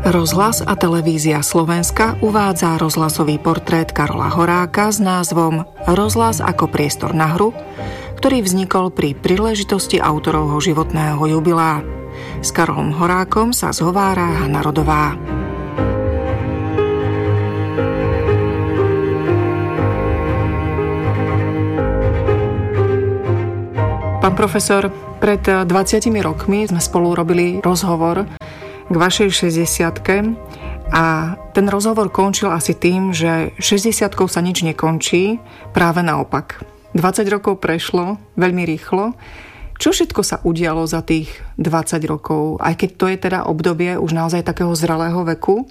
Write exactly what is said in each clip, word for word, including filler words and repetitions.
Rozhlas a televízia Slovenska uvádza rozhlasový portrét Karola Horáka s názvom Rozhlas ako priestor na hru, ktorý vznikol pri príležitosti autorovho životného jubilea. S Karolom Horákom sa zhovára Hana Rodová. Pán profesor, pred dvadsiatimi rokmi sme spolu robili rozhovor k vašej šesťdesiatke a ten rozhovor končil asi tým, že šesťdesiatkou sa nič nekončí, práve naopak. dvadsať rokov prešlo veľmi rýchlo. Čo všetko sa udialo za tých dvadsať rokov? Aj keď to je teda obdobie už naozaj takého zrelého veku,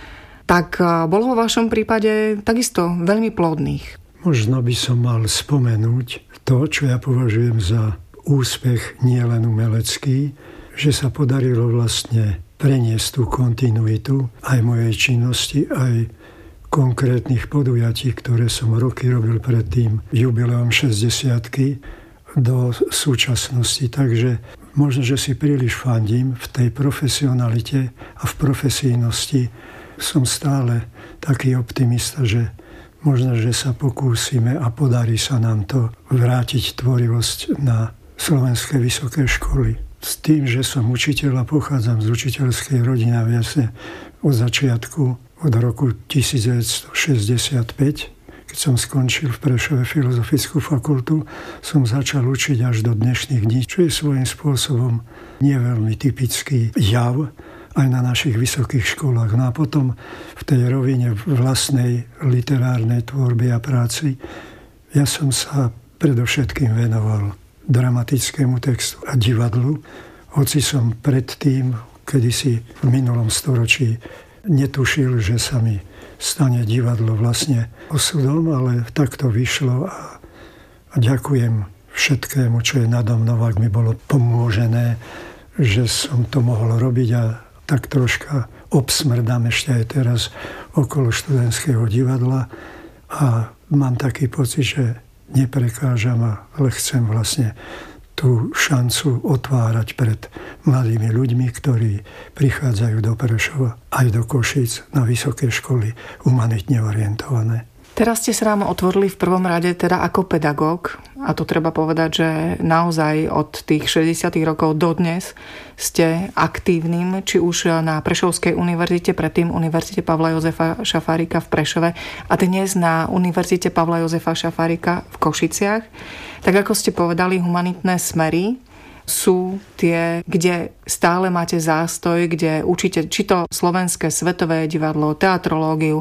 tak bolo vo vašom prípade takisto veľmi plodných. Možno by som mal spomenúť to, čo ja považujem za úspech nielen umelecký, že sa podarilo vlastne preniesť tú kontinuitu aj mojej činnosti, aj konkrétnych podujatí, ktoré som roky robil pred tým jubileom šesťdesiatky do súčasnosti. Takže možno, že si príliš fandím v tej profesionalite a v profesijnosti. Som stále taký optimista, že možno, že sa pokúsime a podarí sa nám to vrátiť tvorivosť na slovenské vysoké školy. S tým, že som učiteľ a pochádzam z učiteľskej rodiny a vlastne od začiatku, od roku devätnásťstošesťdesiatpäť, keď som skončil v Prešove filozofickú fakultu, som začal učiť až do dnešných dní, čo je svojím spôsobom nie veľmi typický jav aj na našich vysokých školách. No a potom v tej rovine vlastnej literárnej tvorby a práci ja som sa predovšetkým venoval dramatickému textu a divadlu, hoci som predtým, kedysi v minulom storočí, netušil, že sa mi stane divadlo vlastne osudom, ale tak to vyšlo a, a ďakujem všetkému, čo je nado mnou, ak mi bolo pomôžené, že som to mohol robiť a tak troška obsmrdám ešte aj teraz okolo študentského divadla a mám taký pocit, že neprekážam, ale chcem vlastne tú šancu otvárať pred mladými ľuďmi, ktorí prichádzajú do Prešova aj do Košíc na vysoké školy humanitne orientované. Teraz ste sa nám otvorili v prvom rade teda ako pedagóg a to treba povedať, že naozaj od tých šesťdesiatych rokov dodnes ste aktívnym, či už na Prešovskej univerzite, predtým Univerzite Pavla Jozefa Šafárika v Prešove a dnes na Univerzite Pavla Jozefa Šafárika v Košiciach. Tak ako ste povedali, humanitné smery sú tie, kde stále máte zástoj, kde učíte či to slovenské svetové divadlo, teatrológiu,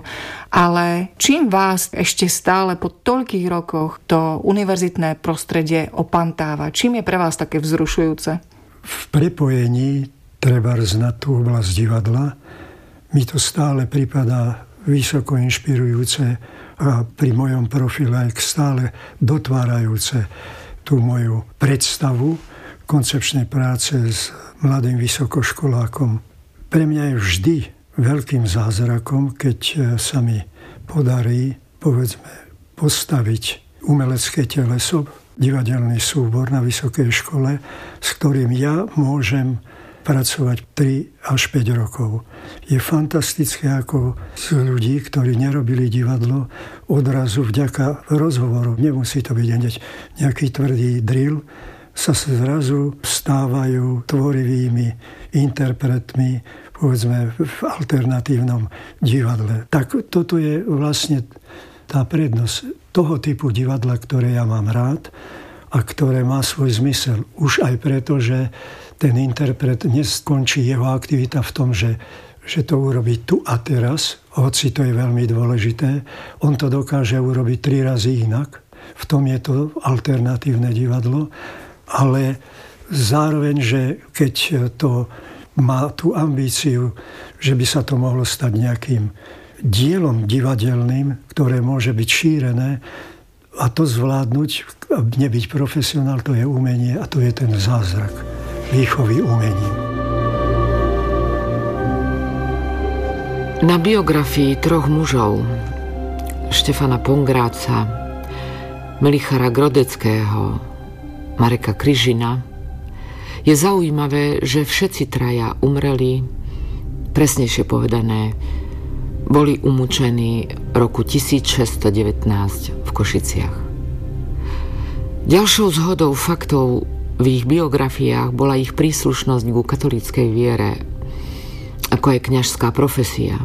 ale čím vás ešte stále po toľkých rokoch to univerzitné prostredie opantáva? Čím je pre vás také vzrušujúce? V prepojení trebárs na tú oblasť divadla mi to stále pripadá vysoko inšpirujúce a pri mojom profile aj stále dotvárajúce tú moju predstavu koncepčnej práce s mladým vysokoškolákom. Pre mňa je vždy veľkým zázrakom, keď sa mi podarí, povedzme, postaviť umelecké teleso, divadelný súbor na vysokej škole, s ktorým ja môžem pracovať tri až päť rokov. Je fantastické, ako sú ľudí, ktorí nerobili divadlo, odrazu vďaka rozhovoru, nemusí to byť nejaký tvrdý drill, sa zrazu stávajú tvorivými interpretmi, povedzme, v alternatívnom divadle. Tak toto je vlastne tá prednosť toho typu divadla, ktoré ja mám rád a ktoré má svoj zmysel. Už aj preto, že ten interpret neskončí jeho aktivita v tom, že, že to urobí tu a teraz, hoci to je veľmi dôležité. On to dokáže urobiť tri razy inak. V tom je to alternatívne divadlo. Ale zároveň, že keď to má tú ambíciu, že by sa to mohlo stať nejakým dielom divadelným, ktoré môže byť šírené a to zvládnuť, nebyť profesionál, to je umenie a to je ten zázrak výchovy umením. Na biografii troch mužov, Štefana Pongráca, Melichara Grodeckého, Mareka Kryžina, je zaujímavé, že všetci traja umreli presnejšie povedané, boli umúčení roku tisícšesťstodevätnásť v Košiciach. Ďalšou zhodou faktov v ich biografiách bola ich príslušnosť ku katolíckej viere, ako aj kňažská profesia.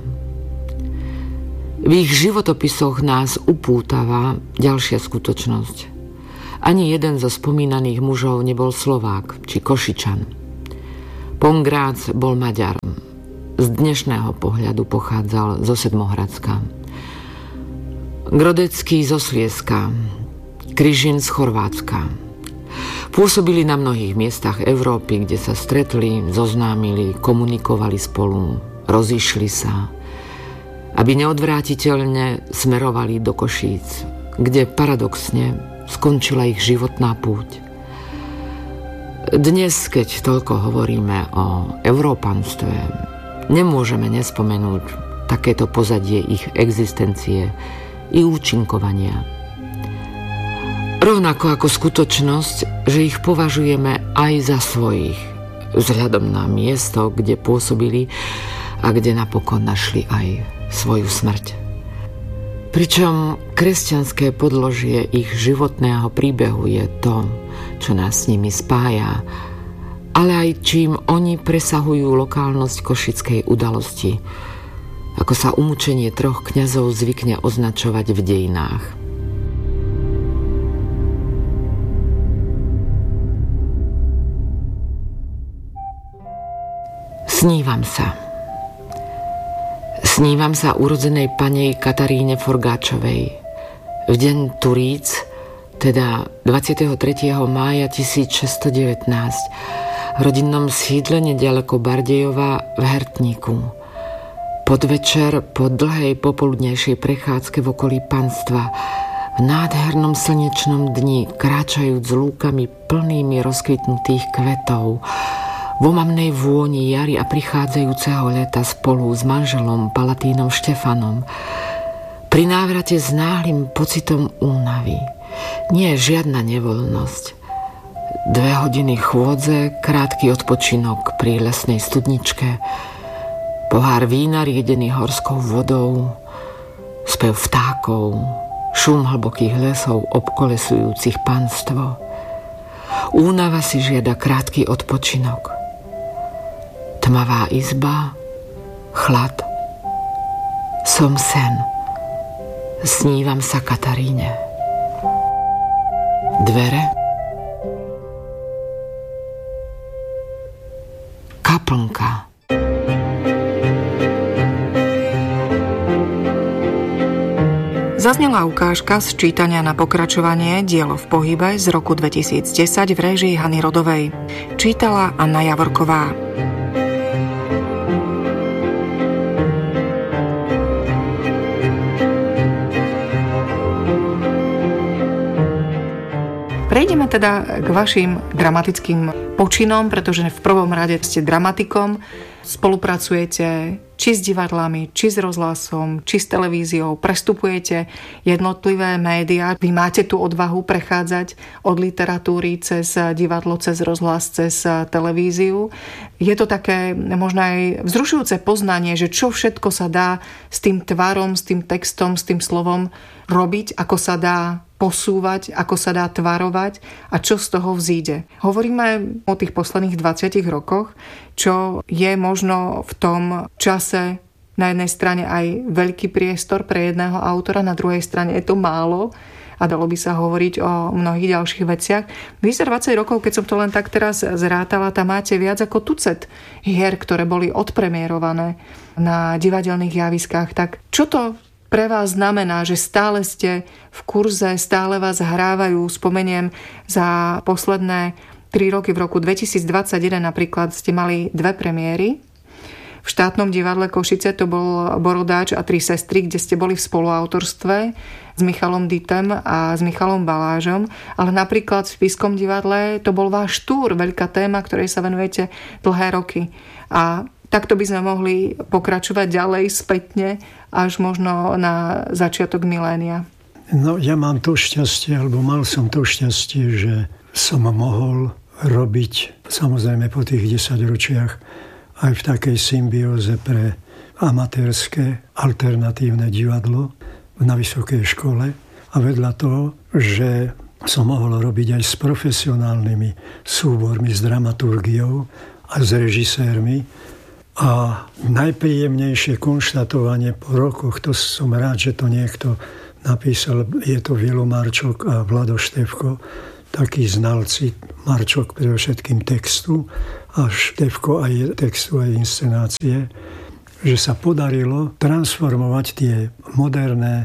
V ich životopisoch nás upútava ďalšia skutočnosť. Ani jeden zo spomínaných mužov nebol Slovák či Košičan. Pongrác bol Maďar. Z dnešného pohľadu pochádzal zo Sedmohradska. Grodecký zo Slieska, Kryžin z Chorvátska. Pôsobili na mnohých miestach Európy, kde sa stretli, zoznámili, komunikovali spolu, rozišli sa, aby neodvrátiteľne smerovali do Košíc, kde paradoxne skončila ich životná púť. Dnes, keď toľko hovoríme o európanstve, nemôžeme nespomenúť takéto pozadie ich existencie i účinkovania. Rovnako ako skutočnosť, že ich považujeme aj za svojich, vzhľadom na miesto, kde pôsobili a kde napokon našli aj svoju smrť. Pričom kresťanské podložie ich životného príbehu je to, čo nás s nimi spája, ale aj čím oni presahujú lokálnosť košickej udalosti, ako sa umúčenie troch kňazov zvykne označovať v dejinách. Snívam sa. Snívam sa urodzenej panej Kataríne Forgáčovej. V deň Turíc, teda dvadsiateho tretieho mája tisícšesťstodevätnásť, v rodinnom sídle nedaleko Bardejova v Hertníku. Podvečer po dlhej popoludnejšej prechádzke v okolí panstva, v nádhernom slnečnom dni, kráčajúc lúkami plnými rozkvitnutých kvetov, v omamnej vôni jary a prichádzajúceho leta spolu s manželom Palatínom Štefanom, pri návrate s náhlym pocitom únavy. Nie je žiadna nevoľnosť. Dve hodiny chôdze, krátky odpočinok pri lesnej studničke, pohár vína riedený horskou vodou, spev vtákov, šum hlbokých lesov obkolesujúcich panstvo. Únava si žiada krátky odpočinok. Tmavá izba, chlad, som sen. Snívam sa Kataríne. Dvere, kaplnka. Zaznela ukážka z čítania na pokračovanie Dielo v pohybe z roku dvetisícdesať v réžii Hany Rodovej. Čítala Anna Javorková. Prejdeme teda k vašim dramatickým počinom, pretože v prvom rade ste dramatikom, spolupracujete či s divadlami, či s rozhlasom, či s televíziou, prestupujete jednotlivé médiá. Vy máte tú odvahu prechádzať od literatúry cez divadlo, cez rozhlas, cez televíziu. Je to také možno aj vzrušujúce poznanie, že čo všetko sa dá s tým tvarom, s tým textom, s tým slovom robiť, ako sa dá posúvať, ako sa dá tvarovať a čo z toho vzíde. Hovoríme o tých posledných dvadsiatich rokoch, čo je možno v tom čase na jednej strane aj veľký priestor pre jedného autora, na druhej strane je to málo a dalo by sa hovoriť o mnohých ďalších veciach. Vy za dvadsať rokov, keď som to len tak teraz zrátala, tam máte viac ako tucet hier, ktoré boli odpremierované na divadelných javiskách. Tak čo to pre vás znamená, že stále ste v kurze, stále vás hrávajú? Spomeniem za posledné tri roky, v roku dvetisícdvadsaťjeden napríklad ste mali dve premiéry. V štátnom divadle Košice to bol Borodáč a tri sestry, kde ste boli v spoluautorstve s Michalom Ditem a s Michalom Balážom, ale napríklad v Spišskom divadle to bol váš túr, veľká téma, ktorej sa venujete dlhé roky. A takto by sme mohli pokračovať ďalej spätne až možno na začiatok milénia. No ja mám to šťastie, alebo mal som to šťastie, že som mohol robiť samozrejme po tých desaťročiach aj v takej symbióze pre amatérske alternatívne divadlo na vysokej škole a vedľa toho, že som mohol robiť aj s profesionálnymi súbormi, s dramaturgiou a s režisérmi. A najpríjemnejšie konštatovanie po rokoch, to som rád, že to niekto napísal, je to Vilo Marčok a Vlado Štefko, takí znalci, Marčok predovšetkým textu a Štefko aj textu, aj inscenácie, že sa podarilo transformovať tie moderné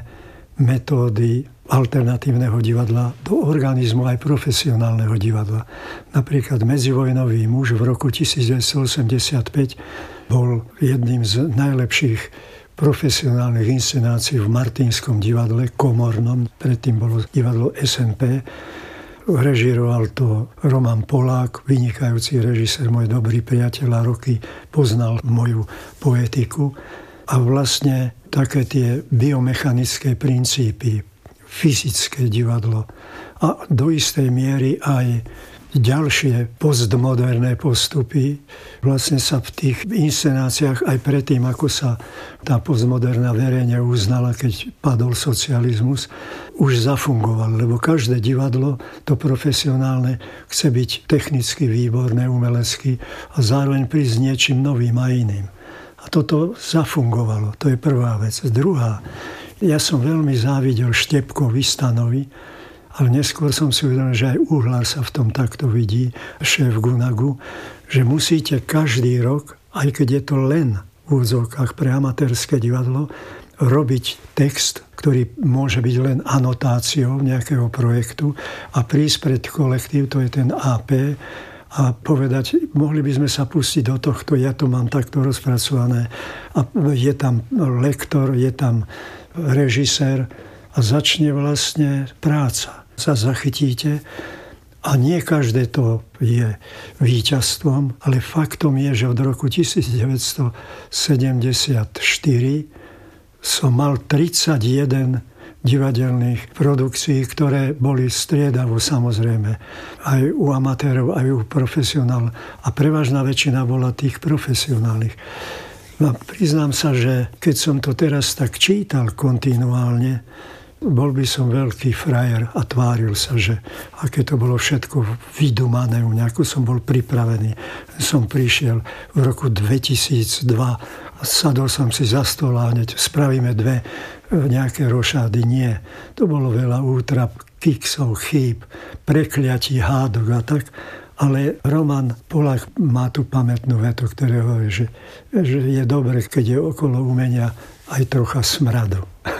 metódy alternatívneho divadla do organizmu aj profesionálneho divadla. Napríklad Medzivojnový muž v roku devätnásťstoosemdesiatpäť bol jedným z najlepších profesionálnych inscenácií v Martinskom divadle, komornom, predtým bolo divadlo es en pé. Režíroval to Roman Polák, vynikajúci režisér, môj dobrý priateľ a roky poznal moju poetiku. A vlastne také tie biomechanické princípy, fyzické divadlo a do istej miery aj ďalšie postmoderné postupy vlastne sa v tých inscenáciách aj predtým, ako sa tá postmoderná verejne uznala, keď padol socializmus, už zafungoval, lebo každé divadlo, to profesionálne, chce byť technicky výborné, umelecky a zároveň prísť niečím novým a iným. A toto zafungovalo, to je prvá vec. Druhá, ja som veľmi závidel Štepkovi, Stanovi, ale neskôr som si uvedomil, že aj Uhlár sa v tom takto vidí, šéf Gunagu, že musíte každý rok, aj keď je to len v úvodzovkách pre amatérske divadlo, robiť text, ktorý môže byť len anotáciou nejakého projektu a prísť pred kolektív, to je ten á pé, a povedať, mohli by sme sa pustiť do tohto, ja to mám takto rozpracované. A je tam lektor, je tam režisér a začne vlastne práca. Sa zachytíte a nie každé to je víťazstvom, ale faktom je, že od roku devätnásťstosedemdesiatštyri som mal tridsaťjeden divadelných produkcií, ktoré boli striedavo samozrejme aj u amatérov, aj u profesionálov. A prevažná väčšina bola tých profesionálnych. No, priznám sa, že keď som to teraz tak čítal kontinuálne, bol by som veľký frajer a tváril sa, že aké to bolo všetko vydumané, nejako som bol pripravený. Som prišiel v roku dvetisícdva a sadol som si za stôl a hneď spravíme dve nejaké rošády. Nie. To bolo veľa útrap, kiksov, chýb, prekliatí, hádok a tak. Ale Roman Polák má tú pamätnú vetu, ktorá hovorí, že, že je dobre, keď je okolo umenia aj trocha smradu.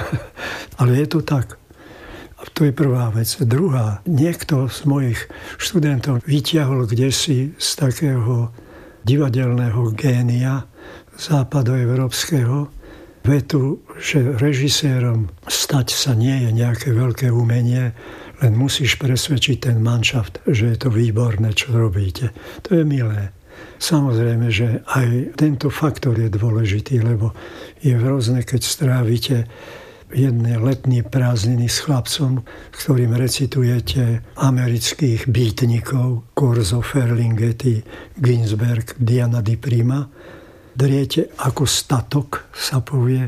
Ale je to tak. A to je prvá vec. Druhá, niekto z mojich študentov vyťahol kdesi z takého divadelného génia západoeurópskeho vetu, že režisérom stať sa nie je nejaké veľké umenie, len musíš presvedčiť ten manšaft, že je to výborné, čo robíte. To je milé. Samozrejme, že aj tento faktor je dôležitý, lebo je hrozné, keď strávite jedné letné prázdniny s chlapcom, s ktorým recitujete amerických býtnikov, Corso, Ferlinghetti, Ginsberg, Diana di Prima. Driete ako statok, sa povie,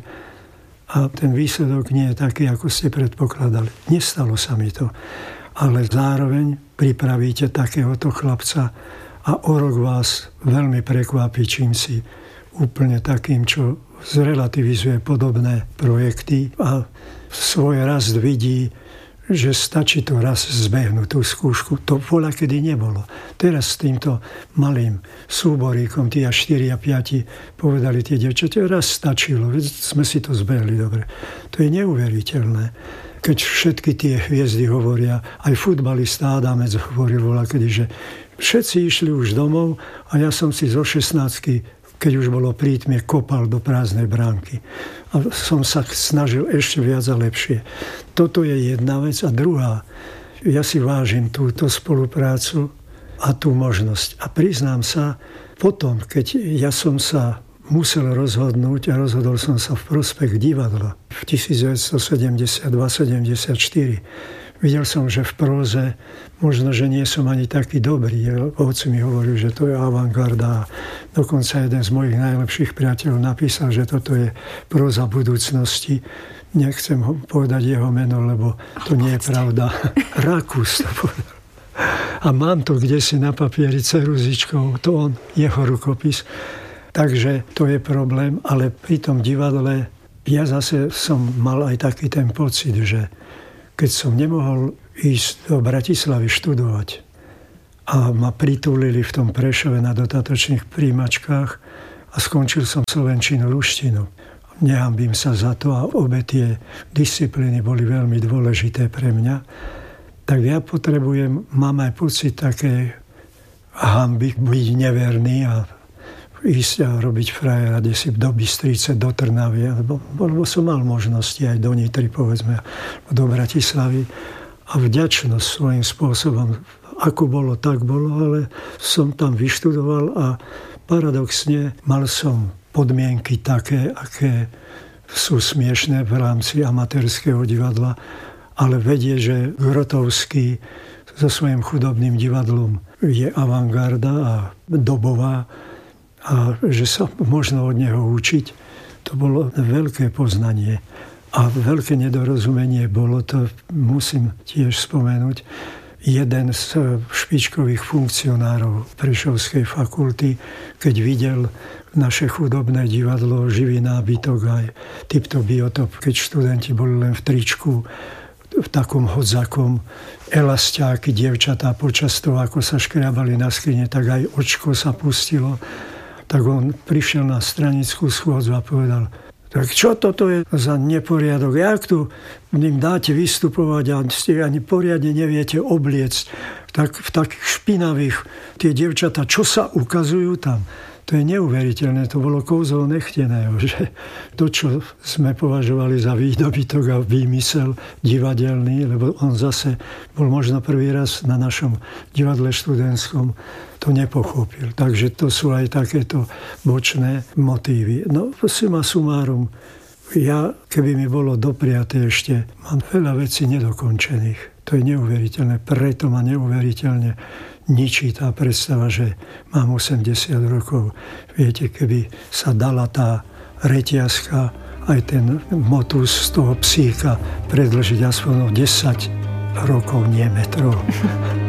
a ten výsledok nie je taký, ako ste predpokladali. Nestalo sa mi to. Ale zároveň pripravíte takéhoto chlapca a o rok vás veľmi prekvapí čím si úplne takým, čo zrelativizuje podobné projekty a svoj rast vidí, že stačí to raz zbehnúť tú skúšku. To voľa kedy nebolo. Teraz s týmto malým súboríkom, tí a štyri a päť povedali tie dievčatá, raz stačilo, sme si to zbehli dobre. To je neuveriteľné. Keď všetky tie hviezdy hovoria, aj futbalista Adamec hovoril voľa kedy, že všetci išli už domov a ja som si zo šestnáctky, keď už bolo prítmie, kopal do prázdnej bránky. A som sa snažil ešte viac a lepšie. Toto je jedna vec. A druhá, ja si vážim túto spoluprácu a tú možnosť. A priznám sa, potom, keď ja som sa musel rozhodnúť a rozhodol som sa v prospech divadla v devätnásťstosedemdesiatdva sedemdesiatštyri, videl som, že v próze možno, že nie som ani taký dobrý. Otci mi hovoril, že to je avantgarda. Dokonca jeden z mojich najlepších priateľov napísal, že toto je próza budúcnosti. Nechcem ho povedať jeho meno, lebo to nie je pravda. Rakus to povedal. A mám to kdesi na papieri ceruzičkou, to on, jeho rukopis. Takže to je problém, ale pri tom divadle ja zase som mal aj taký ten pocit, že keď som nemohol ísť do Bratislavy študovať a ma pritúlili v tom Prešove na dodatočných príjmačkách a skončil som slovenčinu, ruštinu. Nehambím sa za to a obe tie disciplíny boli veľmi dôležité pre mňa. Tak ja potrebujem, mám aj pocit také hanby, byť neverný a ísť a robiť frajera desi do Bystrice, do Trnavy, lebo, lebo som mal možnosti aj do Nitry, povedzme, do Bratislavy. A vďačnosť svojím spôsobom, ako bolo, tak bolo, ale som tam vyštudoval a paradoxne mal som podmienky také, aké sú smiešné v rámci amatérskeho divadla, ale vedie, že Grotowski so svojím chudobným divadlom je avantgarda a dobová a že sa možno od neho učiť, to bolo veľké poznanie. A veľké nedorozumenie bolo, to musím tiež spomenúť, jeden z špičkových funkcionárov Prešovskej fakulty, keď videl naše chudobné divadlo, živý nábytok aj typto biotop, keď študenti boli len v tričku, v takom hodzakom, elastiáky, dievčatá počas toho, ako sa škriabali na skrine, tak aj očko sa pustilo. Tak on prišiel na stranickú schôdzu a povedal, tak čo toto je za neporiadok? Jak tu im dáte vystupovať a ste ani poriadne neviete obliecť tak v takých špinavých tie dievčatá, čo sa ukazujú tam? To je neuveriteľné, to bolo kouzlo nechteného, že to, čo sme považovali za výdobytok a výmysel divadelný, lebo on zase bol možno prvý raz na našom divadle študentskom, to nepochopil. Takže to sú aj takéto bočné motívy. No, suma sumárum, ja, keby mi bolo dopriaté ešte, mám veľa vecí nedokončených. To je neuveriteľné, preto ma neuveriteľne ničí tá predstava, že mám osemdesiat rokov. Viete, keby sa dala tá reťazka, aj ten motus z toho psíka predĺžiť aspoň o desať rokov, nie metrov.